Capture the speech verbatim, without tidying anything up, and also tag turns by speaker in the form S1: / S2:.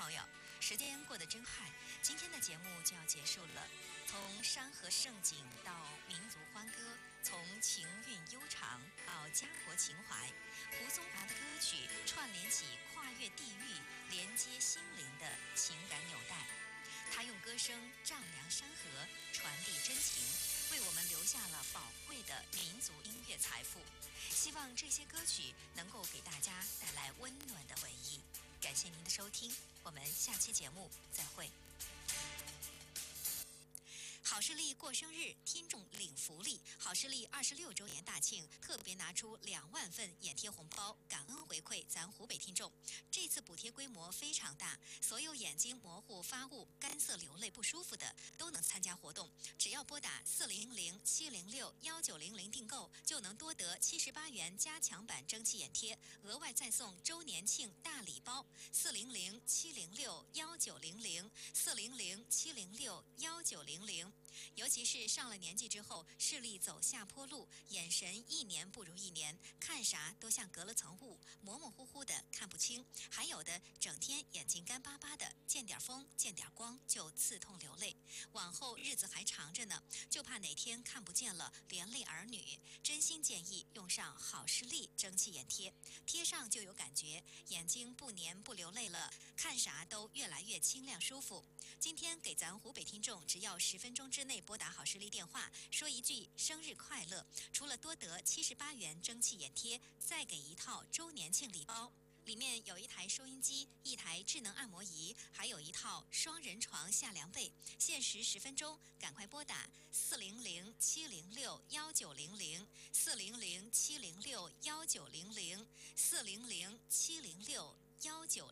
S1: 朋友，时间过得真快，今天的节目就要结束了。从山河盛景到民族欢歌，从情韵悠长到家国情怀，胡松华的歌曲串联起跨越地域、连接心灵的情感纽带。他用歌声丈量山河，传递真情，为我们留下了宝贵的民族音乐财富。希望这些歌曲能够给大家带来温暖的回忆。感谢您的收听，我们下期节目再会。好视力过生日，听众领福利。好视力二十六周年大庆，特别拿出两万份眼贴红包，感恩回馈咱湖北听众。这次补贴规模非常大，所有眼睛模糊、发雾、干涩、流泪不舒服的都能参加活动。只要拨打四零零七零六幺九零零订购，就能多得七十八元加强版蒸汽眼贴，额外再送周年庆大礼包。四零零七零六幺九零零四零零七零六幺九零零。尤其是上了年纪之后，视力走下坡路，眼神一年不如一年，看啥都像隔了层雾，模模糊糊的看不清，还有的整天眼睛干巴巴的，见点风见点光就刺痛流泪。往后日子还长着呢，就怕哪天看不见了连累儿女。真心建议用上好视力蒸汽眼贴，贴上就有感觉，眼睛不黏不流泪了，看啥都越来越清亮舒服。今天给咱湖北听众只要十分钟之内拨打好视力电话，说一句生日快乐，除了多得七十八元蒸汽眼贴，再给一套周年庆礼包。里面有一台收音机，一台智能按摩仪，还有一套双人床下凉被。限时十分钟，赶快拨打四零零七零六幺九零零四零零七零六幺九零零四零零七零六幺九